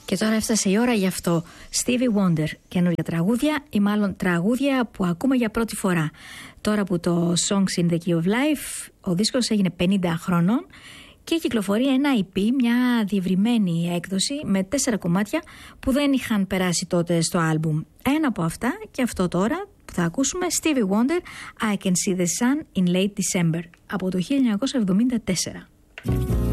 Και τώρα έφτασε η ώρα γι' αυτό. Stevie Wonder, καινούργια τραγούδια ή μάλλον τραγούδια που ακούμε για πρώτη φορά. Τώρα που το Songs in the Key of Life, ο δίσκος έγινε 50 χρόνων και κυκλοφορεί ένα EP, μια διευρυμένη έκδοση με 4 κομμάτια που δεν είχαν περάσει τότε στο άλμπουμ. Ένα από αυτά και αυτό τώρα που θα ακούσουμε, Stevie Wonder, I Can See the Sun in Late December, από το 1974.